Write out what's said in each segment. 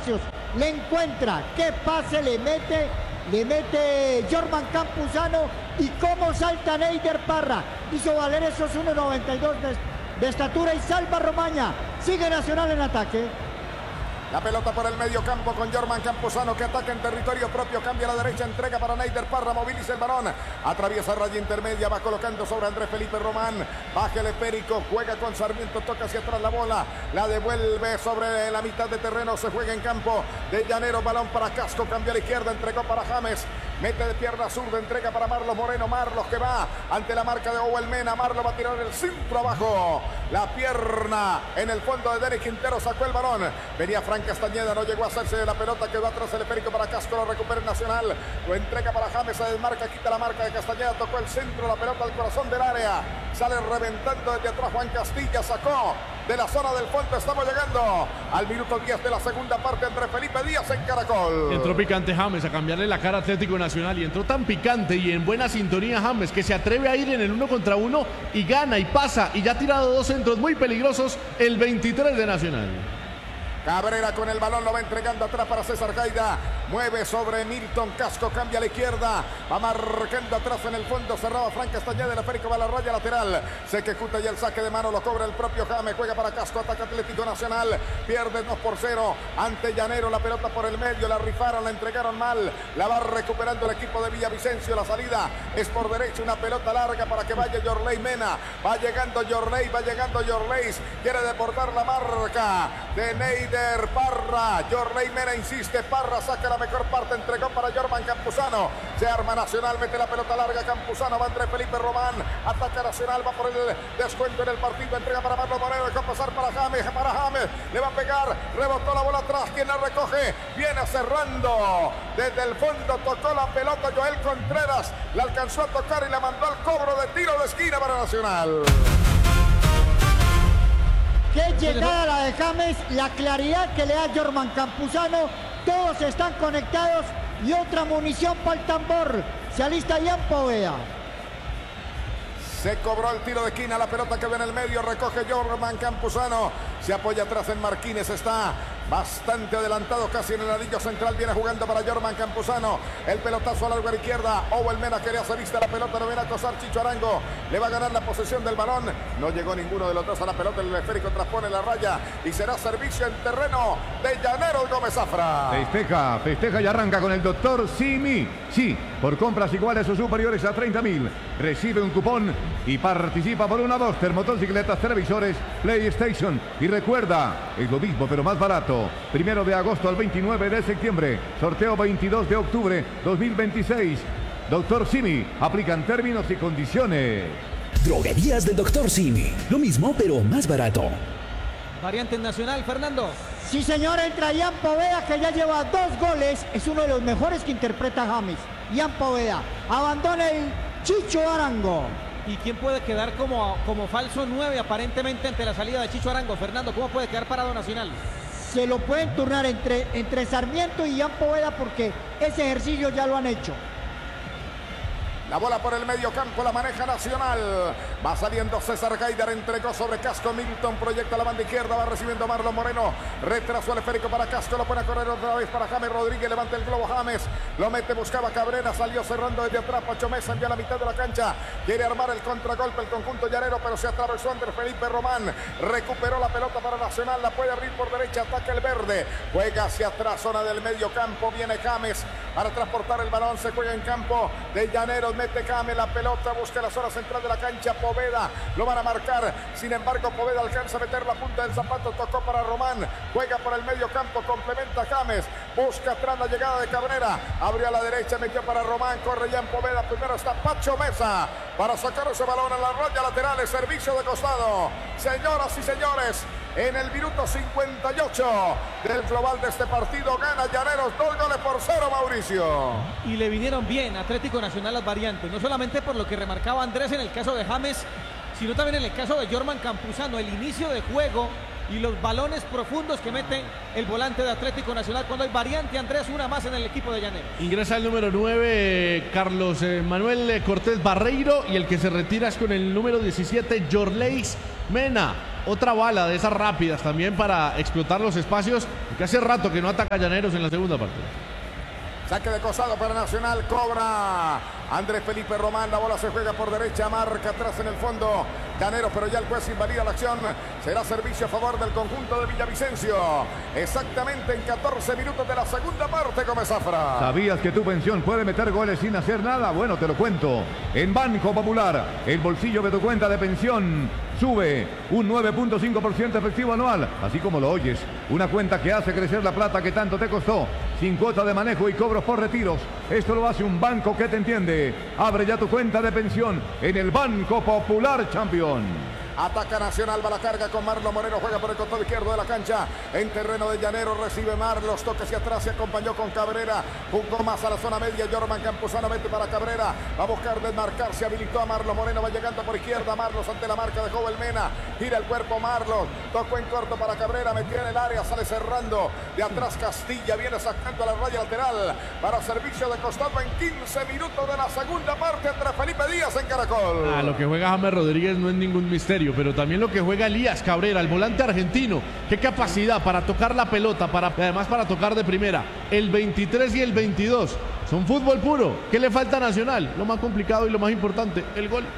espacios, le encuentra, qué pase le mete Jorman Campuzano y cómo salta Neider Parra. Hizo valer esos 1.92 de estatura y salva Romaña. Sigue Nacional en ataque. La pelota por el medio campo con Jorman Campuzano que ataca en territorio propio, cambia a la derecha, entrega para Neider Parra, moviliza el balón, atraviesa raya intermedia, va colocando sobre Andrés Felipe Román, baja el esférico, juega con Sarmiento, toca hacia atrás la bola, la devuelve sobre la mitad de terreno, se juega en campo de Llanero, balón para Casco, cambia a la izquierda, entregó para James, mete de pierna zurda, entrega para Marlos Moreno, Marlos que va ante la marca de Owen Mena, Marlos va a tirar el centro abajo, la pierna en el fondo de Derek Quintero, sacó el balón, venía Frank Castañeda, no llegó a hacerse de la pelota, quedó atrás el esférico para Casco, lo recupera el Nacional, lo entrega para James, se desmarca, quita la marca de Castañeda, tocó el centro, la pelota al corazón del área, sale reventando desde atrás Juan Castilla, sacó de la zona del fondo, estamos llegando al minuto 10 de la segunda parte, Andrés Felipe Díaz en Caracol. Entró picante James a cambiarle la cara a Atlético Nacional y entró tan picante y en buena sintonía James que se atreve a ir en el 1 contra 1 y gana y pasa y ya ha tirado 2 centros muy peligrosos, el 23 de Nacional. Cabrera con el balón, lo va entregando atrás para César Gaida, mueve sobre Milton Casco, cambia a la izquierda, va marcando atrás en el fondo, cerraba Frank Castañeda, el esférico va a la raya lateral, se ejecuta ya el saque de mano, lo cobra el propio James, juega para Casco, ataca Atlético Nacional, pierde 2-0 ante Llanero, la pelota por el medio, la rifaron, la entregaron mal, la va recuperando el equipo de Villavicencio, la salida es por derecha, una pelota larga para que vaya Yorley Mena, va llegando Yorley, quiere deportar la marca de Neider Parra, Yorley Mena insiste, Parra saca la mejor parte, entregó para Jorman Campuzano, se arma Nacional, mete la pelota larga, Campuzano, va Andrés Felipe Román, ataca Nacional, va por el descuento en el partido, entrega para Marlon Moreno, dejó pasar para James, le va a pegar, rebotó la bola atrás, quien la recoge, viene cerrando, desde el fondo tocó la pelota Joel Contreras, la alcanzó a tocar y la mandó al cobro de tiro de esquina para Nacional. Qué llegada la de James, la claridad que le da Jorman Campuzano, todos están conectados y otra munición para el tambor, se alista Ian Poveda. Se cobró el tiro de esquina, la pelota que ve en el medio, recoge Jorman Campuzano, se apoya atrás en Marquínez, está bastante adelantado, casi en el anillo central, viene jugando para Jorman Campuzano, el pelotazo a la larga izquierda, Owen Mena quería hacer vista la pelota, no viene a acosar Chicho Arango, le va a ganar la posesión del balón, no llegó ninguno de los dos a la pelota, el esférico transpone la raya y será servicio en terreno de Llanero Gómez Zafra. Festeja y arranca con el doctor Simi. Sí, por compras iguales o superiores a 30.000, recibe un cupón y participa por una Duster, motocicletas, televisores, PlayStation. Y recuerda, es lo mismo pero más barato. 1 de agosto al 29 de septiembre. Sorteo 22 de octubre 2026. Doctor Simi, aplican términos y condiciones. Droguerías del Doctor Simi. Lo mismo pero más barato. Variante nacional, Fernando. Sí, señor, entra Ian Poveda, que ya lleva 2 goles. Es uno de los mejores que interpreta James. Ian Poveda. Abandona el Chicho Arango. ¿Y quién puede quedar como falso 9 aparentemente ante la salida de Chicho Arango? Fernando, ¿cómo puede quedar parado Nacional? Se lo pueden turnar entre Sarmiento y Ian Poveda porque ese ejercicio ya lo han hecho. La bola por el medio campo, la maneja Nacional. Va saliendo César Gaider, entregó sobre Casco, Milton proyecta la banda izquierda, va recibiendo Marlon Moreno. Retrasó el esférico para Casco, lo pone a correr otra vez para James Rodríguez, levanta el globo James. Lo mete, buscaba Cabrera, salió cerrando desde atrás, Pacho Mesa envía a la mitad de la cancha. Quiere armar el contragolpe el conjunto llanero, pero se atravesó Andrés Felipe Román. Recuperó la pelota para Nacional, la puede abrir por derecha, ataca el verde. Juega hacia atrás, zona del medio campo, viene James para transportar el balón, se juega en campo de Llaneros. Mete James la pelota, busca la zona central de la cancha, Poveda, lo van a marcar, sin embargo Poveda alcanza a meter la punta del zapato, tocó para Román, juega por el medio campo, complementa James, busca atrás la llegada de Cabrera, abrió a la derecha, metió para Román, corre ya en Poveda, primero está Pacho Mesa, para sacar ese balón a la raya lateral, el servicio de costado, señoras y señores, en el minuto 58 del global de este partido, gana Llaneros 2-0, Mauricio. Y le vinieron bien a Atlético Nacional las variantes, no solamente por lo que remarcaba Andrés en el caso de James, sino también en el caso de Jorman Campuzano, el inicio de juego y los balones profundos que mete el volante de Atlético Nacional cuando hay variante, Andrés, una más en el equipo de Llaneros. Ingresa el número 9, Carlos Manuel Cortés Barreiro, y el que se retira es con el número 17, Yorley Mena. otra bala de esas rápidas también para explotar los espacios, que hace rato que no ataca Llaneros en la segunda parte. Saque de costado para Nacional, cobra Andrés Felipe Román, la bola se juega por derecha, marca atrás en el fondo Llaneros, pero ya el juez invalida la acción. Será servicio a favor del conjunto de Villavicencio. Exactamente en 14 minutos de la segunda parte, Gómez Zafra. ¿Sabías que tu pensión puede meter goles sin hacer nada? Bueno, te lo cuento. En Banco Popular, el bolsillo de tu cuenta de pensión sube un 9.5% efectivo anual, así como lo oyes. Una cuenta que hace crecer la plata que tanto te costó, sin cuota de manejo y cobros por retiros. Esto lo hace un banco que te entiende. Abre ya tu cuenta de pensión en el Banco Popular, Champion. Ataca Nacional, va la carga con Marlon Moreno, juega por el costado izquierdo de la cancha, en terreno de Llaneros, recibe Marlos, toca hacia atrás, se acompañó con Cabrera, jugó más a la zona media, Jorman Campuzano mete para Cabrera, va a buscar desmarcar, se habilitó a Marlon Moreno, va llegando por izquierda, Marlos ante la marca de Jovel Mena, gira el cuerpo Marlos, tocó en corto para Cabrera, metió en el área, sale cerrando, de atrás Castilla, viene sacando a la raya lateral, para servicio de costado en 15 minutos de la segunda parte entre Felipe Díaz en Caracol. Lo que juega James Rodríguez no es ningún misterio, pero también lo que juega Elías Cabrera, el volante argentino. Qué capacidad para tocar la pelota, además para tocar de primera. El 23 y el 22 son fútbol puro. ¿Qué le falta a Nacional? Lo más complicado y lo más importante, el gol.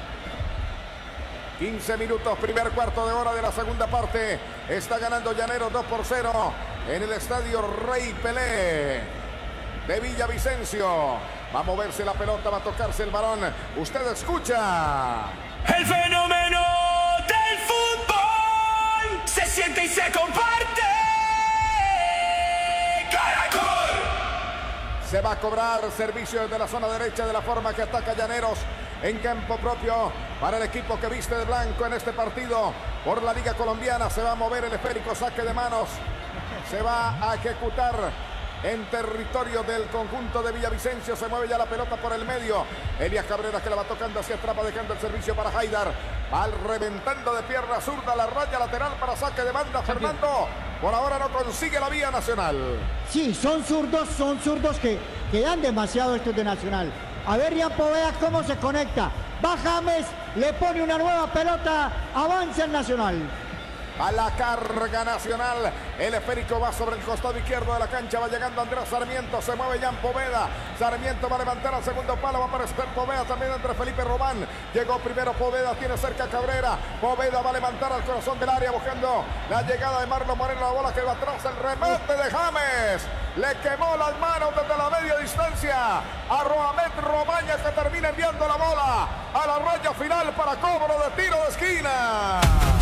15 minutos, primer cuarto de hora de la segunda parte. Está ganando Llaneros 2-0 en el estadio Rey Pelé de Villavicencio. Va a moverse la pelota, va a tocarse el balón. Usted escucha. El fenómeno del fútbol se siente y se comparte. ¡Caracol! Se va a cobrar servicio desde la zona derecha de la forma que ataca Llaneros en campo propio para el equipo que viste de blanco en este partido por la Liga Colombiana. Se va a mover el esférico, saque de manos. Se va a ejecutar en territorio del conjunto de Villavicencio. Se mueve ya la pelota por el medio. Elías Cabrera que la va tocando hacia atrás, va dejando el servicio para Haidar. Va reventando de pierna zurda la raya lateral para saque de banda. Fernando, por ahora no consigue la vía Nacional. Sí, son zurdos que dan demasiado estos de Nacional. A ver, Ian Poveda cómo se conecta. Va James, le pone una nueva pelota, avanza el Nacional. A la carga Nacional, el esférico va sobre el costado izquierdo de la cancha, va llegando Andrés Sarmiento, se mueve Jan Poveda, Sarmiento va a levantar al segundo palo, va a aparecer Poveda también entre Felipe Román, llegó primero Poveda, tiene cerca a Cabrera, Poveda va a levantar al corazón del área buscando la llegada de Marlon Moreno, la bola que va atrás, el remate de James, le quemó las manos desde la media distancia a Roamet Romaña que termina enviando la bola a la raya final para cobro de tiro de esquina.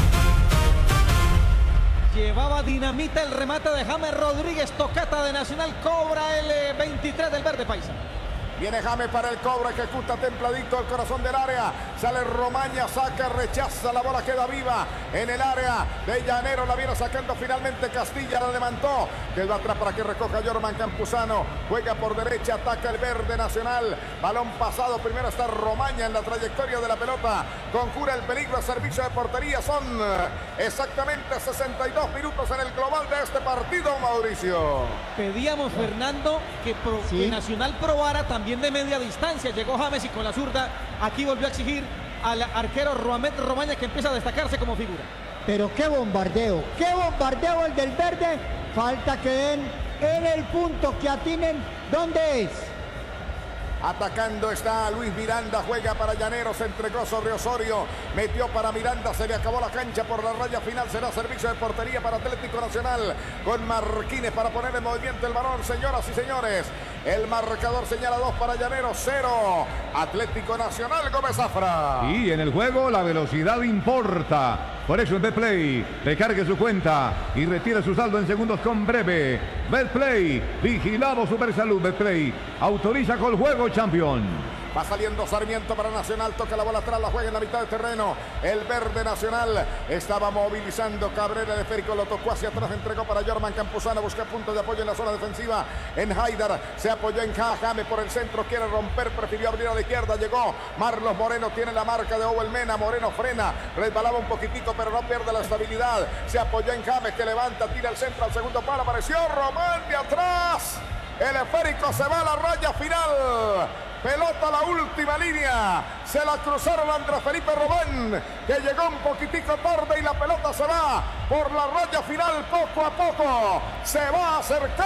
Llevaba dinamita el remate de James Rodríguez, tocata de Nacional, cobra el 23 del verde paisa. Viene James para el cobro, ejecuta templadito el corazón del área. Sale Romaña, saca, rechaza, la bola queda viva en el área de Llanero. La viene sacando finalmente Castilla, la levantó. Quedó atrás para que recoja Jorman Campuzano. Juega por derecha, ataca el verde Nacional. Balón pasado, primero está Romaña en la trayectoria de la pelota. Conjura el peligro, servicio de portería. Son exactamente 62 minutos en el global de este partido, Mauricio. Pedíamos, Fernando, que Nacional probara también de media distancia. Llegó James y con la zurda aquí volvió a exigir al arquero Roamet Romaña que empieza a destacarse como figura. Pero qué bombardeo el del verde. Falta que den en el punto, que atinen dónde es. Atacando está Luis Miranda, juega para Llaneros, se entregó sobre Osorio, metió para Miranda, se le acabó la cancha por la raya final, será servicio de portería para Atlético Nacional, con Marquines para poner en movimiento el balón, señoras y señores. El marcador señala 2 para Llaneros, 0. Atlético Nacional, Gómez Zafra. Y en el juego la velocidad importa. Por eso en Betplay, recargue su cuenta y retire su saldo en segundos con Breve. Betplay, vigilado Supersalud. Betplay, autoriza con el juego, Champion. Va saliendo Sarmiento para Nacional, toca la bola atrás, la juega en la mitad del terreno. El verde Nacional estaba movilizando Cabrera, el esférico lo tocó hacia atrás, entregó para Jorman Campuzano, busca puntos de apoyo en la zona defensiva. En Haidar, se apoyó en James por el centro, quiere romper, prefirió abrir a la izquierda, llegó Marlos Moreno, tiene la marca de Owen Mena, Moreno frena, resbalaba un poquitico, pero no pierde la estabilidad. Se apoyó en James, que levanta, tira el centro al segundo palo, apareció Román de atrás. El esférico se va a la raya final. pelota a la última línea. Se la cruzaron a Andrés Felipe Román, que llegó un poquitico tarde y la pelota se va por la raya final poco a poco. Se va acercando.